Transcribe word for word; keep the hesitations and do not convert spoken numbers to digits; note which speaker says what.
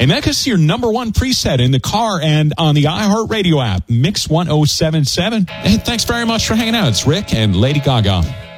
Speaker 1: And that is your number one preset in the car and on the iHeartRadio app, Mix ten seventy-seven. Hey, thanks very much for hanging out. It's Rick and Lady Gaga.